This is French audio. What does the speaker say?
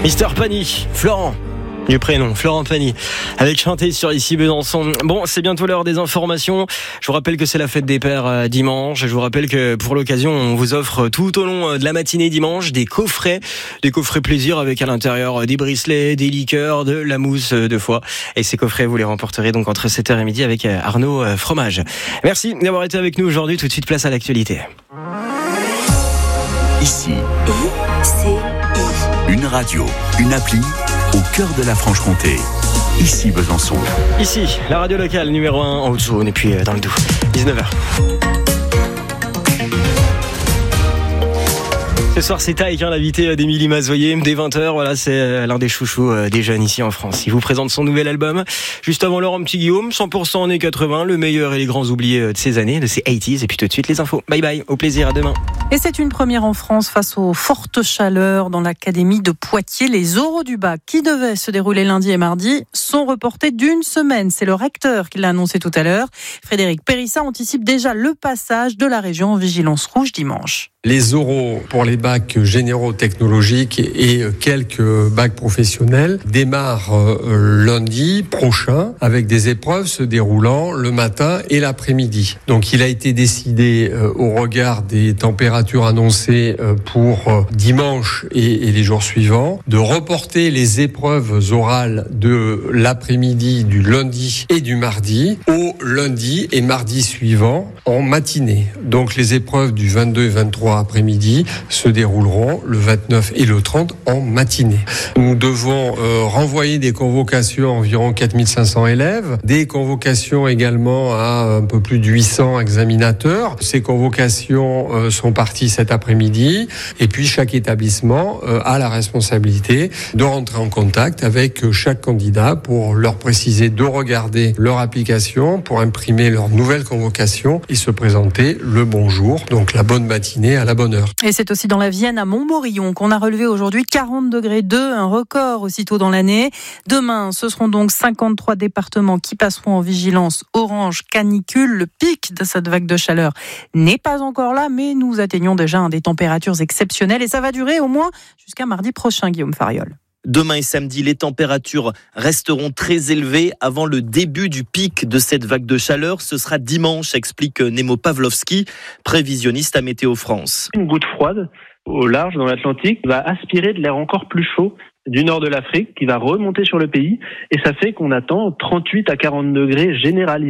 Mister Pagny, Florent. Du prénom, Florent Pagny, avec Chanté sur Ici Besançon. Bon, c'est bientôt l'heure des informations. Je vous rappelle que c'est la fête des pères dimanche. Je vous rappelle que pour l'occasion, on vous offre tout au long de la matinée dimanche des coffrets plaisir avec à l'intérieur des bricelets, des liqueurs, de la mousse de foie. Et ces coffrets, vous les remporterez donc entre 7h et midi avec Arnaud Fromage. Merci d'avoir été avec nous aujourd'hui. Tout de suite, place à l'actualité. Ici, une radio, une appli au cœur de la Franche-Comté. Ici Besançon. Ici, la radio locale numéro 1 en Haute-Saône et puis dans le Doubs. 19h. Ce soir, c'est Taïk, l'invité d'Émilie Mazoyer, dès 20h. Voilà, c'est l'un des chouchous des jeunes ici en France. Il vous présente son nouvel album. Juste avant Laurent Petit-Guillaume, 100% années 80, le meilleur et les grands oubliés de ces années, de ces 80s. Et puis tout de suite, les infos. Bye bye, au plaisir, à demain. Et c'est une première en France face aux fortes chaleurs dans l'académie de Poitiers. Les oraux du bac qui devaient se dérouler lundi et mardi sont reportés d'une semaine. C'est le recteur qui l'a annoncé tout à l'heure. Frédéric Périssa anticipe déjà le passage de la région en vigilance rouge dimanche. Les oraux pour les bacs généraux technologiques et quelques bacs professionnels démarrent lundi prochain avec des épreuves se déroulant le matin et l'après-midi. Donc il a été décidé au regard des températures annoncées pour dimanche et les jours suivants de reporter les épreuves orales de l'après-midi, du lundi et du mardi au lundi et mardi suivant en matinée. Donc les épreuves du 22 et 23 après-midi se dérouleront le 29 et le 30 en matinée. Nous devons renvoyer des convocations à environ 4500 élèves, des convocations également à un peu plus de 800 examinateurs. Ces convocations sont parties cet après-midi et puis chaque établissement a la responsabilité de rentrer en contact avec chaque candidat pour leur préciser de regarder leur application, pour imprimer leur nouvelle convocation et se présenter le bon jour, donc la bonne matinée à la bonne heure. Et c'est aussi dans la Vienne à Montmorillon qu'on a relevé aujourd'hui 40 degrés 2, un record aussitôt dans l'année. Demain, ce seront donc 53 départements qui passeront en vigilance orange canicule. Le pic de cette vague de chaleur n'est pas encore là, mais nous atteignons déjà des températures exceptionnelles et ça va durer au moins jusqu'à mardi prochain, Guillaume Fariol. Demain et samedi, les températures resteront très élevées avant le début du pic de cette vague de chaleur. Ce sera dimanche, explique Nemo Pavlovski, prévisionniste à Météo France. Une goutte froide au large dans l'Atlantique va aspirer de l'air encore plus chaud du nord de l'Afrique qui va remonter sur le pays et ça fait qu'on attend 38 à 40 degrés généralisés.